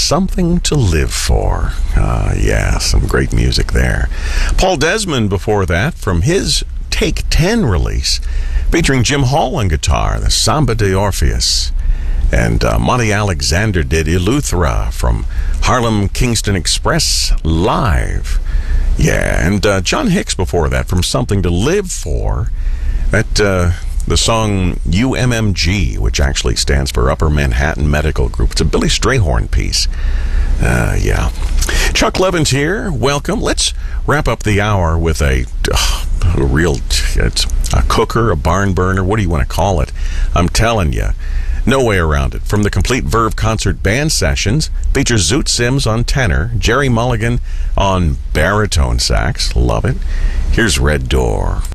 Something to Live For. Yeah, some great music there. Paul Desmond before that from his Take 10 release, featuring Jim Hall on guitar, the Samba de Orpheus. And Monty Alexander did Eleuthera from Harlem Kingston Express live. Yeah, and John Hicks before that from Something to Live For. The song UMMG, which actually stands for Upper Manhattan Medical Group. It's a Billy Strayhorn piece. Yeah. Chuck Levin's here. Welcome. Let's wrap up the hour with it's a cooker, a barn burner. What do you want to call it? I'm telling you. No way around it. From the Complete Verve Concert Band Sessions, features Zoot Sims on tenor, Jerry Mulligan on baritone sax. Love it. Here's Red Door.